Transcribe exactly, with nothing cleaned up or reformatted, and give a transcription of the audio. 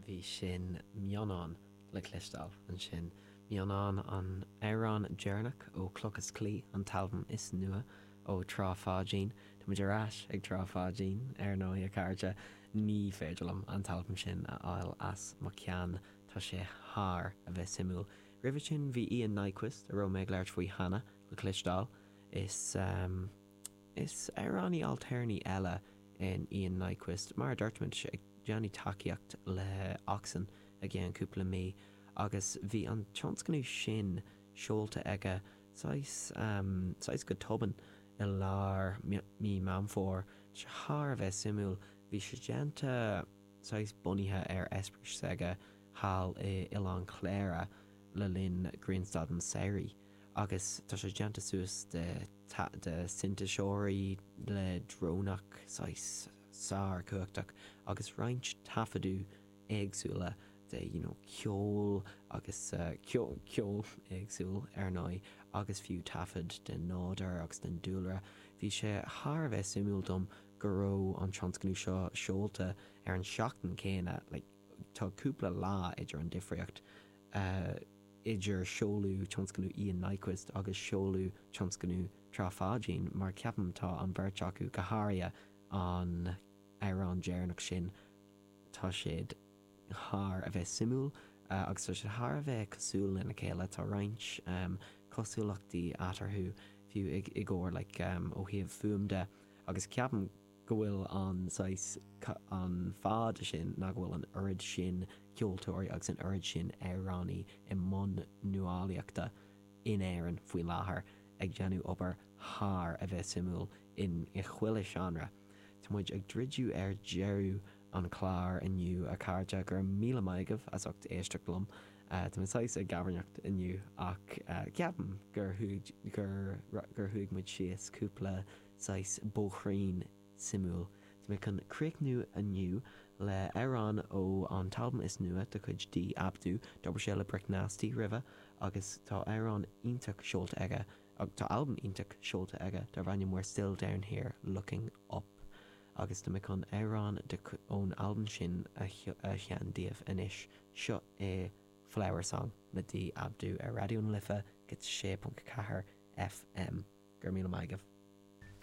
bhí sin mianán le clistal an sin mianán an Éireann Dearnach ó Clochas Clí an talbam is nua ó Trá Fáidín. Tá muidir ais ag Trá Fáidín ar nó a cairde ní féidirlam an talbam sin a áil as má cean tá sé thar a bheith simú. Ribh sin bhí Ian Nyquist a ro méid leir faoi Hannah le clistal is um, is Éireannaí alternaí eile in Ian Nyquist mar dúirtmuid ag Johnny takeíocht le Oxen a gcéan cúpla mí agus bhí an tionscanú sin seolta aige sais um, sais go toban i lár mí mamfór se thar a bheith simúil bhí sé déanta sais bunithe ar espris aige hall i Ilan Cléire le linn Greenstad an Saoirí agus tá sé déanta suas de, de Sintaseoirí le drónach sais sár cuachtach agus roinnt tafadú éagsúla de you know, ceol agus uh, ceol, ceol éagsúil ar nói agus fiú tafad den nádar agus den dúlra. Bhí sé thar bheith simúil dom go raibh an tionscanú seo seolta ar an seachtain céine like, tá cúpla lá idir an difriocht uh, idir seolú tionscanú Ian Nyquist agus seolú tionscanú Trá Fáidín mar ceapan tá an beirt acu go háirithe an Éireann Dearnach sin tá siad thar a bheith simúil uh, agus tá siad thar a bheith cosúil ina chéile tá roinnt um, cosúlachtaí atarthú fiú ag, ag óir like, um, ó thaobh fuaimde agus ceapan go bhfuil an, sais, an fád sin ná go bhfuil an orid sin ceoltóirí agus an orid sin Éireannaí i mbun nuálaíochta in éireann faoi láthair ag déanú obair thar a bheith simúil in i chuile seanra. Tá muid ag dridú ar dearú an chlár inniu a cáirte gur míle maigah as ocht éisteach lom. Uh, Tá muid a gabarneacht inniu ach uh, ceapan gur thuig gur gur thuig muid sios cúpla sais bóchraín simúil. Tá muid chun críicnú inniu le Éireann ó an talbam is nua de chuid dí abdú dobar sé le bricnastí rive agus tá Éireann ionteach seolta aige ag tá alban ionteach seolta aige dar bhaine mór still down here looking up. Agus tá chun Éireann ón alban sin a chean díobh inis seo é Flower Song le dí abdú ar radioún lifa go sé punt cethair F M gur míle maigah.